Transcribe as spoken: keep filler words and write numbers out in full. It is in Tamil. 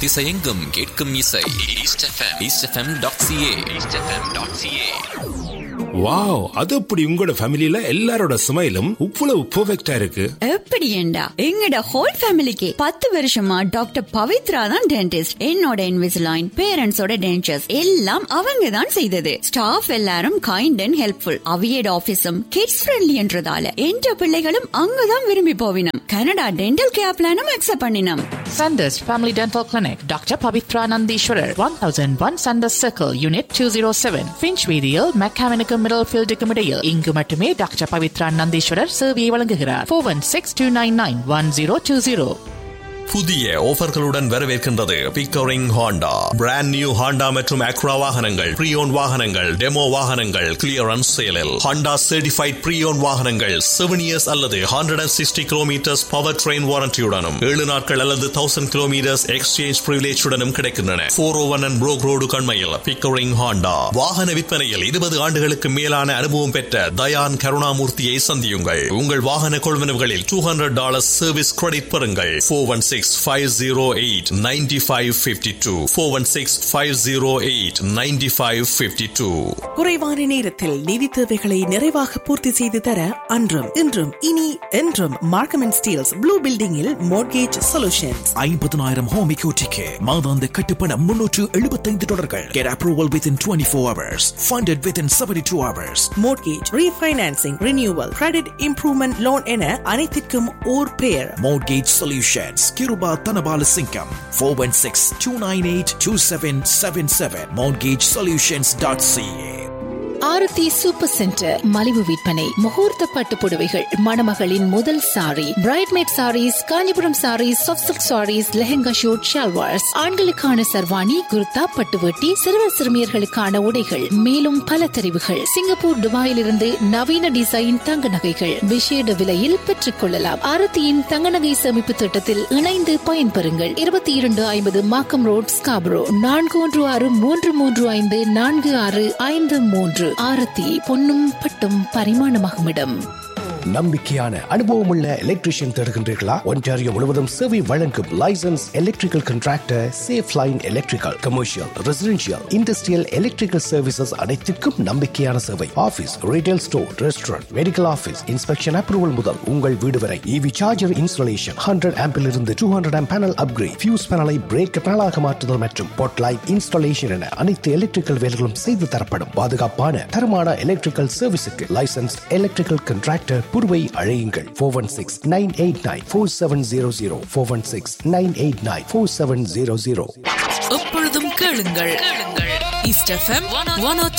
திசையெங்கும் கேட்கும் இசை east FM east FM dot CA east FM dot CA. Wow, அது அப்படி உங்களோட ஃபேமிலில எல்லாரோட ஸ்மைலும் இவ்வளவு பெர்ஃபெக்ட்டா இருக்கு. எப்படி ஏண்டா எங்கட ஹோல் ஃபேமிலிக்கு பத்து வருஷமா டாக்டர் பவித்ரா தான் டென்டிஸ்ட். என்னோட இன்விசிலைன், பேரண்ட்ஸோட டென்டர்ஸ் எல்லாம் அவங்க தான் செய்தது. ஸ்டாஃப் எல்லாரும் kind and helpful. அவியட் ஆபீஸும் kids friendly என்றதால என்ற பிள்ளைகளும் அங்கதான் விரும்பி போவினம். கனடா டென்டல் கேர் பிளானும் அக்செப்ட் பண்ணினோம். Sanders Family Dental Clinic, Doctor Pavitra Nandishwarar, one thousand one Sanders Circle, Unit two oh seven, Finchweedial, Mechanical Middlefield Comedial. இங்கு மட்டுமே டாக்டர் பவித்ரா நந்தீஸ்வரர் சேவையை வழங்குகிறார். four one six two nine nine one zero two zero. புதிய ஆஃபர்களுடன் வரவேற்கின்றது Pickering Honda. Brand new Honda மற்றும் அக்ரா வாகனங்கள், ப்ரீயோன் வாகனங்கள், டெமோ வாகனங்கள் கிளியரன்ஸ் சேலில். ஹாண்டா சர்டிஃபைட் ப்ரீயோன் வாகனங்கள் செவன் இயர்ஸ் அல்லது hundred and sixty kilometres power train வாரண்டியுடனும் ஏழு நாட்கள் அல்லது தௌசண்ட் கிலோமீட்டர்ஸ் எக்ஸ்சேஞ்ச் பிரிவிலேஜுடனும் கிடைக்கின்றன. Four O one and Broek road கண்மையில் Pickering Honda. வாகன விற்பனையில் இருபது ஆண்டுகளுக்கு மேலான அனுபவம் பெற்ற தயான் கருணாமூர்த்தியை சந்தியுங்கள். உங்கள் வாகன கொள்வனவுகளில் two hundred dollars service credit பெறுங்கள். Four one six five zero eight nine five five two four one six five zero eight nine five five two. குறைவான நேரத்தில் நிதி தேவைகளை நிறைவாக பூர்த்தி செய்து தர அன்றும் இன்றும் இனி என்றும் மார்க்கம் அண்ட் ஸ்டீல்ஸ் ப்ளூ பில்டிங்கில் மோர்கேஜ் சொல்யூஷன்ஸ். ஐம்பதனாயிரம் ஹோம் எக்யூட்டிக்கு மாதாந்த கட்டுப்பணம் முன்னூற்று எழுபத்தைந்து டாலர்கள். Get approval within twenty-four hours. Funded within seventy-two hours. Mortgage refinancing, renewal, credit improvement loan என அனைத்திற்கும் ஓர் பெயர். Mortgage Solutions. Kiruba Tanabala Singham. four one six two nine eight two seven seven seven. mortgage solutions dot c a. Aarti super centre மலிவு விற்பனை. முகூர்த்த பட்டு புடவைகள், மணமகளின் முதல் sorry, பிரைட்மேட் saris, Kanchipuram saris, soft silk saris, lehenga shoot, shalwars, ஆண்களுக்கான சர்வாணி, குர்தா, பட்டுவட்டி, சிறுவர் சிறுமியர்களுக்கான உடைகள், மேலும் பல தெரிவுகள். சிங்கப்பூர், துபாயிலிருந்து நவீன டிசைன் தங்க நகைகள் விசேட விலையில் பெற்றுக் கொள்ளலாம். ஆரத்தியின் தங்க நகை சேமிப்பு திட்டத்தில் இணைந்து பயன்பெறுங்கள். இருபத்தி இரண்டு ஐம்பது மாக்கம் ரோட், ஸ்காபரோ. நான்கு ஒன்று ஆறு மூன்று மூன்று ஐந்து நான்கு ஆறு ஐந்து மூன்று. ஆரத்தி பொன்னும் பட்டும் பரிமாணமாகும் இடம். நம்பிக்கையான அனுபவமுள்ள எலக்ட்ரீஷியன் தேடுகின்றீர்களா? ஒன்டாரியோ முழுவதும் சேவை வழங்கும் licence electrical contractor safe line electrical, commercial, residential, industrial electrical services அனைத்திற்கும் நம்பிக்கையான சேவை. Office, retail store, restaurant, medical office, inspection approval முதல் உங்கள் வீடு வரை. இவி சார்ஜர் இன்ஸ்டாலேஷன், ஹண்ட்ரட் ஆம்பில் இருந்து two hundred amp panel upgrade, fuse பேனலை பிரேக் பேனலாக மாற்றுதல் மற்றும் பொட் லைட் இன்ஸ்டாலேஷன் என அனைத்து எலக்ட்ரிக்கல் வேலைகளும் செய்து தரப்படும். பாதுகாப்பான தரமான எலக்ட்ரிக்கல் சர்வீஸுக்கு லைசன்ஸ் எலக்ட்ரிக்கல் கான்ட்ராக்டர் புருவை அழையுங்கள். Four one six nine eight nine four seven zero zero four one six nine eight nine four seven zero zero. எப்பொழுதும் கேளுங்கள், ஈஸ்ட் எஃப்எம் ஒன் ஓ